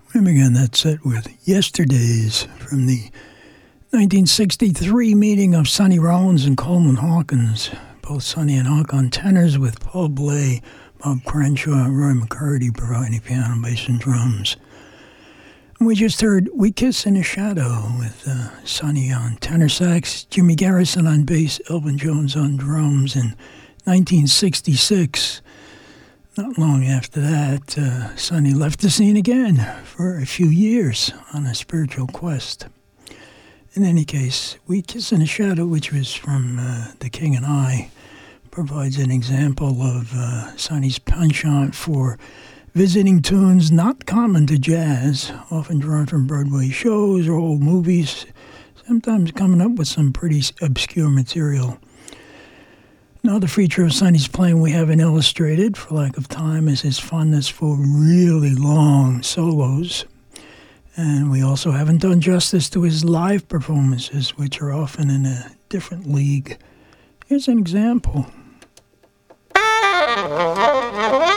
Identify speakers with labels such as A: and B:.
A: We began that set with Yesterdays from the 1963 meeting of Sonny Rollins and Coleman Hawkins. Both Sonny and Hawk on tenors, with Paul Bley, Bob Crenshaw, and Roy McCarty providing piano, bass, and drums. And we just heard We Kiss in a Shadow with Sonny on tenor sax, Jimmy Garrison on bass, Elvin Jones on drums in 1966. Not long after that, Sonny left the scene again for a few years on a spiritual quest. In any case, We Kiss in a Shadow, which was from The King and I, provides an example of Sonny's penchant for visiting tunes not common to jazz, often drawn from Broadway shows or old movies, sometimes coming up with some pretty obscure material. Another feature of Sonny's playing we haven't illustrated, for lack of time, is his fondness for really long solos. And we also haven't done justice to his live performances, which are often in a different league. Here's an example.